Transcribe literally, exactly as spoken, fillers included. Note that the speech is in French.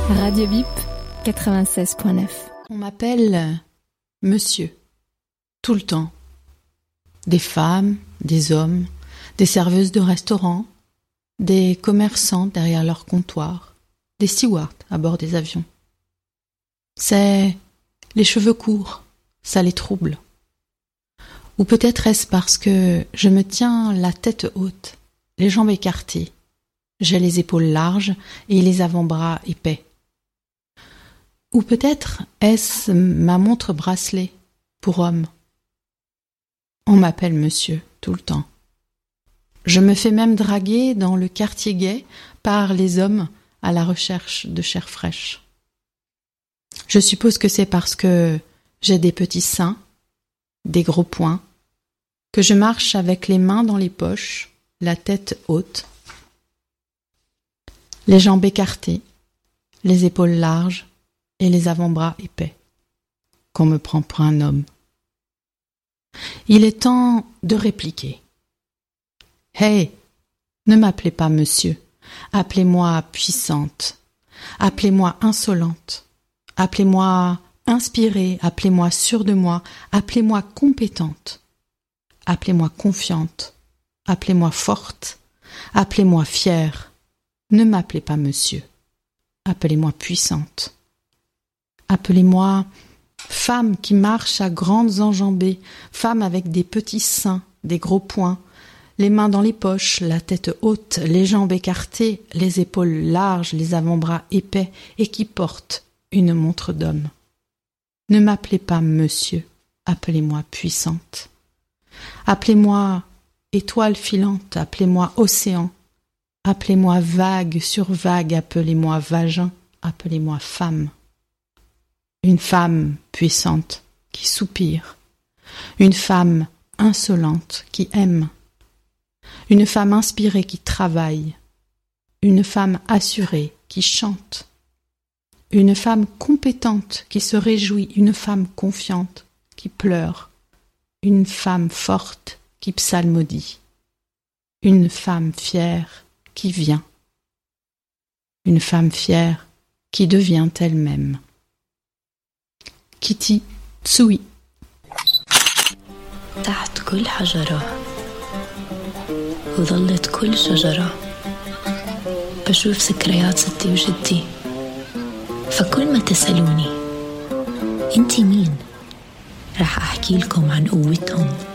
Radio Bip quatre-vingt-seize point neuf. On m'appelle monsieur, tout le temps. Des femmes, des hommes, des serveuses de restaurants, des commerçants derrière leur comptoir, des stewards à bord des avions. C'est les cheveux courts, ça les trouble. Ou peut-être est-ce parce que je me tiens la tête haute, les jambes écartées, j'ai les épaules larges et les avant-bras épais. Ou peut-être est-ce ma montre bracelet pour homme. On m'appelle monsieur tout le temps. Je me fais même draguer dans le quartier gay par les hommes à la recherche de chair fraîche. Je suppose que c'est parce que j'ai des petits seins, des gros poings, que je marche avec les mains dans les poches, la tête haute, les jambes écartées, les épaules larges et les avant-bras épais, qu'on me prend pour un homme. Il est temps de répliquer. Hey, ne m'appelez pas monsieur, appelez-moi puissante, appelez-moi insolente, appelez-moi inspirée, appelez-moi sûre de moi, appelez-moi compétente, appelez-moi confiante, appelez-moi forte, appelez-moi fière. Ne m'appelez pas monsieur, appelez-moi puissante. Appelez-moi femme qui marche à grandes enjambées, femme avec des petits seins, des gros poings, les mains dans les poches, la tête haute, les jambes écartées, les épaules larges, les avant-bras épais et qui porte une montre d'homme. Ne m'appelez pas monsieur, appelez-moi puissante. Appelez-moi étoile filante, appelez-moi océan, appelez-moi vague sur vague, appelez-moi vagin, appelez-moi femme. Une femme puissante qui soupire, une femme insolente qui aime, une femme inspirée qui travaille, une femme assurée qui chante, une femme compétente qui se réjouit, une femme confiante qui pleure, une femme forte qui psalmodie, une femme fière qui vient, une femme fière qui devient elle-même. كيتي تسوي تحت كل حجرة وظلت كل شجرة بشوف ذكريات ستي وجدي فكل ما تسألوني انتي مين رح أحكي لكم عن قوتهم